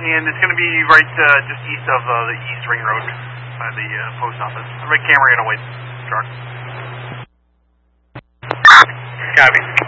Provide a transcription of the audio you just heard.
And it's going to be right just east of the East Ring Road by the post office. Red Camry in a white truck. Copy.